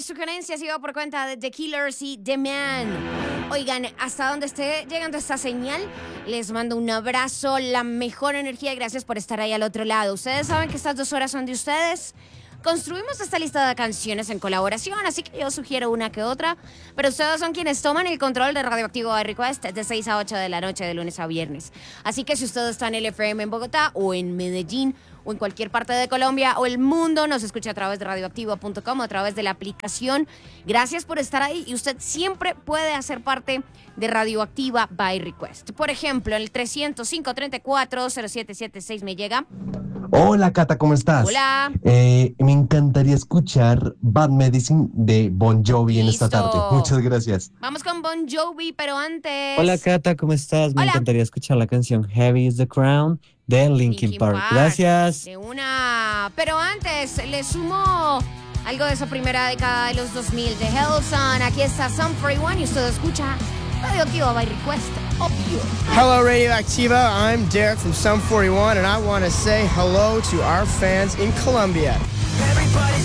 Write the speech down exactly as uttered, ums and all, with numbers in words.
mis sugerencias iba por cuenta de The Killers y The Man. Oigan, hasta donde esté llegando esta señal, les mando un abrazo, la mejor energía y gracias por estar ahí al otro lado. Ustedes saben que estas dos horas son de ustedes. Construimos esta lista de canciones en colaboración, así que yo sugiero una que otra, pero ustedes son quienes toman el control de Radioactivo by Request de seis a ocho de la noche de lunes a viernes. Así que si ustedes están en el F M en Bogotá o en Medellín o en cualquier parte de Colombia o el mundo, nos escucha a través de radioactivo punto com o a través de la aplicación. Gracias por estar ahí y usted siempre puede hacer parte de Radioactiva by Request. Por ejemplo, el trescientos cinco, treinta y cuatro, cero siete siete seis me llega. Hola, Cata, ¿cómo estás? Hola. Eh, me encantaría escuchar Bad Medicine de Bon Jovi en esta Listo. tarde. Muchas gracias. Vamos con Bon Jovi, pero antes... Hola Cata, ¿cómo estás? Me Hola. encantaría escuchar la canción Heavy is the Crown de Linkin, Linkin Park. Park. Gracias. De una... Pero antes, le sumo algo de esa primera década de los dos mil de Hellson. Aquí está Sum cuarenta y uno y usted escucha Radioactiva by Request. Obvio. Hello, Radioactiva. I'm Derek from Sum forty-one, and I want to say hello to our fans in Colombia.